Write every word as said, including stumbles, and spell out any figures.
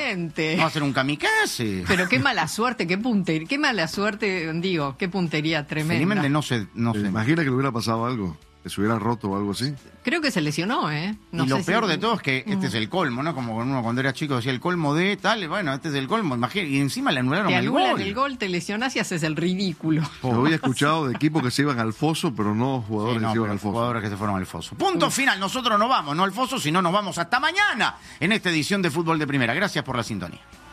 Totalmente. No va a ser un kamikaze. Pero qué mala suerte, qué puntería, qué mala suerte, digo, qué puntería tremenda. Felizmente no se... No ¿Te se... imaginas que le hubiera pasado algo? ¿Que se hubiera roto o algo así? Creo que se lesionó, ¿eh? No y lo sé peor si... de todo es que este Mm. es el colmo, ¿no? Como uno cuando era chico decía el colmo de tal, bueno, este es el colmo, imagínate. Y encima le anularon Te el anulan gol. el gol, te lesionás y haces el ridículo. Yo había escuchado de equipos que se iban al foso, pero no jugadores Sí, no, que se iban pero al foso. jugadores que se fueron al foso. Punto final. Nosotros no vamos, no al foso, sino nos vamos hasta mañana en esta edición de Fútbol de Primera. Gracias por la sintonía.